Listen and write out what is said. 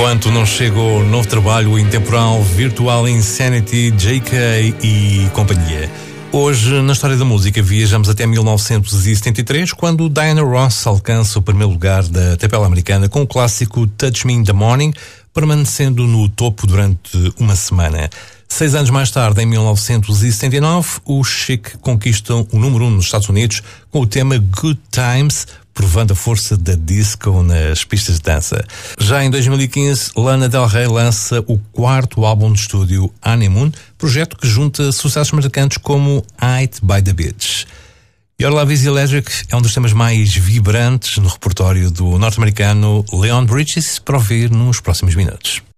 Enquanto não chega o novo trabalho intemporal Virtual Insanity, JK e companhia. Hoje, na história da música, viajamos até 1973, quando Diana Ross alcança o primeiro lugar da tabela americana com o clássico Touch Me in the Morning, permanecendo no topo durante uma semana. 6 anos mais tarde, em 1979, os Chic conquistam o número 1 nos Estados Unidos com o tema Good Times, provando a força da disco nas pistas de dança. Já em 2015, Lana Del Rey lança o quarto álbum de estúdio Honeymoon, projeto que junta sucessos marcantes como Height by the Beach. Your Love is Electric é um dos temas mais vibrantes no repertório do norte-americano Leon Bridges, para ouvir nos próximos minutos.